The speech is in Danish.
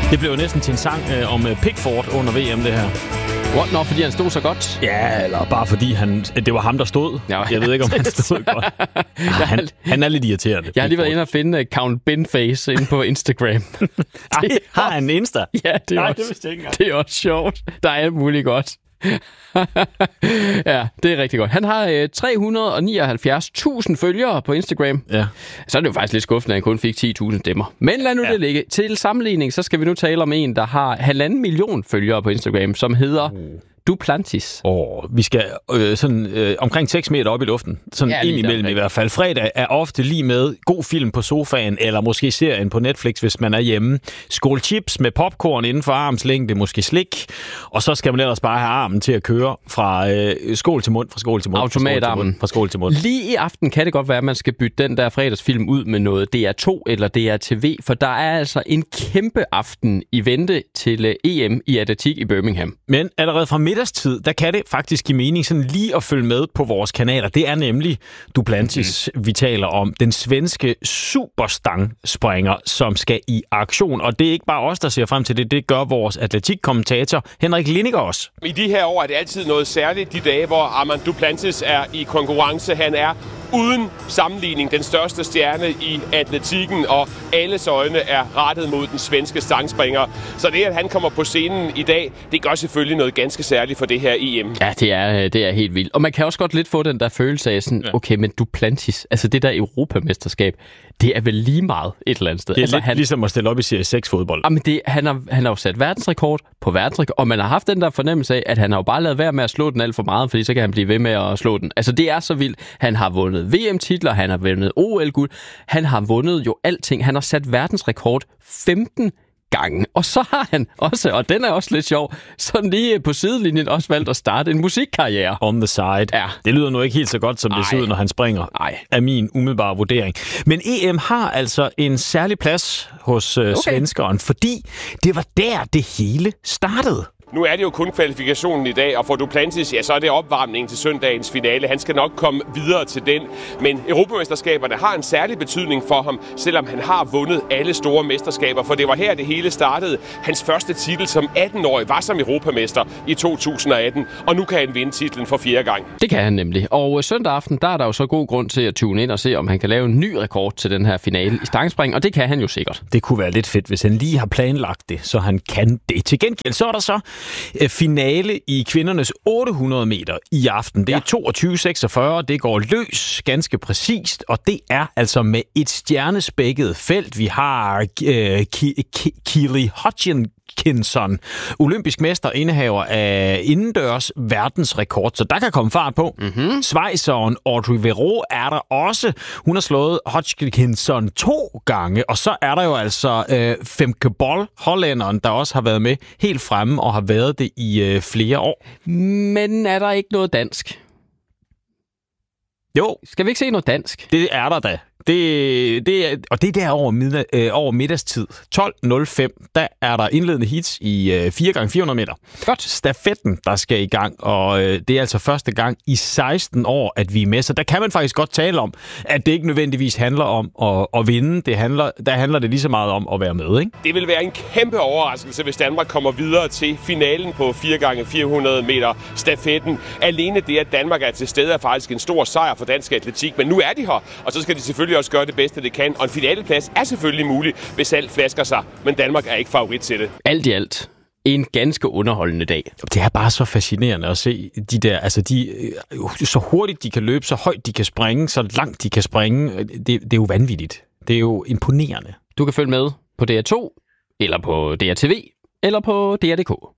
Det blev jo næsten til en sang om Pickford under VM, det her. What? Nå, fordi han stod så godt? Ja, eller bare fordi det var ham, der stod. Ja. Jeg ved ikke, om han stod godt. Han er lidt irriterende. Jeg har lige været inde og finde Count Binface inde på Instagram. Har han en Insta? Ja, det er også sjovt. Der er alt muligt godt. Ja, det er rigtig godt. Han har 379.000 følgere på Instagram. Ja. Så er det jo faktisk lidt skuffende, at han kun fik 10.000 stemmer. Men lad nu det ligge. Til sammenligning, så skal vi nu tale om en, der har 1,5 million følgere på Instagram, som hedder Duplantis. Vi skal omkring 6 meter op i luften. Sådan ind imellem i hvert fald. Fredag er ofte lige med god film på sofaen, eller måske serien på Netflix, hvis man er hjemme. Skål chips med popcorn inden for armslængde, måske slik. Og så skal man ellers bare have armen til at køre fra skål til mund, fra skål til mund. Automatarmen. Fra skål til mund. Lige i aften kan det godt være, at man skal bytte den der fredagsfilm ud med noget DR2 eller DRTV, for der er altså en kæmpe aften i vente til EM i atletik i Birmingham. Men allerede fra middagstid, der kan det faktisk give mening sådan lige at følge med på vores kanaler. Det er nemlig Duplantis, vi taler om. Den svenske superstangspringer, som skal i aktion. Og det er ikke bare os, der ser frem til det. Det gør vores atletikkommentator Henrik Lindiger også. I de her år er det altid noget særligt, de dage, hvor Armand Duplantis er i konkurrence. Han er uden sammenligning den største stjerne i atletikken, og alles øjne er rettet mod den svenske stangspringer. Så det, at han kommer på scenen i dag, det gør selvfølgelig noget ganske særligt for det her EM. Ja, det er helt vildt. Og man kan også godt lidt få den der følelse af sådan, okay, men Duplantis, altså det der europamesterskab, det er vel lige meget et eller andet sted. Det er altså, lidt ligesom at stille op i Serie 6 fodbold. Jamen han har jo sat verdensrekord på verdensrekord, og man har haft den der fornemmelse af, at han har jo bare lavet være med at slå den alt for meget, fordi så kan han blive ved med at slå den. Altså det er så vildt. Han har vundet VM-titler, han har vundet OL-guld, han har vundet jo alting. Han har sat verdensrekord 15 gange. Og så har han også, og den er også lidt sjov, sådan lige på sidelinjen også valgt at starte en musikkarriere. On the side. Ja. Det lyder nu ikke helt så godt, som det ser ud, når han springer. Er min umiddelbare vurdering. Men EM har altså en særlig plads hos svenskeren, fordi det var der, det hele startede. Nu er det jo kun kvalifikationen i dag, og for Duplantis, ja, så er det opvarmningen til søndagens finale. Han skal nok komme videre til den, men Europamesterskaberne har en særlig betydning for ham, selvom han har vundet alle store mesterskaber, for det var her, det hele startede. Hans første titel som 18-årig var som europamester i 2018, og nu kan han vinde titlen for 4. gang. Det kan han nemlig, og søndag aften, der er der jo så god grund til at tune ind og se, om han kan lave en ny rekord til den her finale i stangspring, og det kan han jo sikkert. Det kunne være lidt fedt, hvis han lige har planlagt det, så han kan det. Til gengæld så er der så finale i kvindernes 800 meter i aften. Det er 22.46, det går løs ganske præcist, og det er altså med et stjernespækket felt. Vi har Keely Hodgkinson, olympisk mester, indehaver af indendørs verdensrekord, så der kan komme fart på. Schweizeren Audrey Verreaux er der også. Hun har slået Hodgkinson 2 gange, og så er der jo altså Femke Bol, hollænderen, der også har været med helt fremme og har været det i flere år. Men er der ikke noget dansk? Jo. Skal vi ikke se noget dansk? Det er der da. Og det er der over middagstid. 12.05, der er der indledende heats i 4x400 meter. Godt. Stafetten, der skal i gang, og det er altså første gang i 16 år, at vi er med. Så der kan man faktisk godt tale om, at det ikke nødvendigvis handler om at vinde. Der handler det lige så meget om at være med, ikke? Det vil være en kæmpe overraskelse, hvis Danmark kommer videre til finalen på 4x400 meter stafetten. Alene det, at Danmark er til stede, er faktisk en stor sejr for dansk atletik. Men nu er de her, og så skal de selvfølgelig også gøre det bedste, det kan. Og en finaleplads er selvfølgelig mulig, hvis alt flasker sig. Men Danmark er ikke favorit til det. Alt i alt en ganske underholdende dag. Det er bare så fascinerende at se de der, altså så hurtigt de kan løbe, så højt de kan springe, så langt de kan springe. Det er jo vanvittigt. Det er jo imponerende. Du kan følge med på DR2, eller på DRTV, eller på DR.dk.